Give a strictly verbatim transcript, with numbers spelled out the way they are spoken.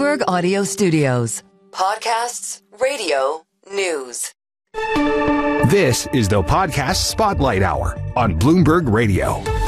Bloomberg Audio Studios. Podcasts, radio, news. This is the Podcast Spotlight Hour on Bloomberg Radio.